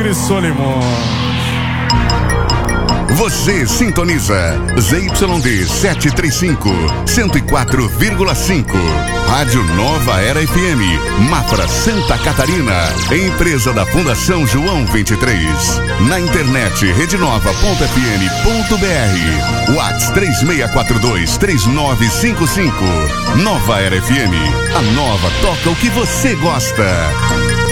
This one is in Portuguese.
Alegre Solimões. Você sintoniza ZYD 735, 104,5. Rádio Nova Era FM, Mafra, Santa Catarina. Empresa da Fundação João 23. Na internet, redenova.fm.br. WhatsApp 3642-3955. Nova Era FM, a nova toca o que você gosta.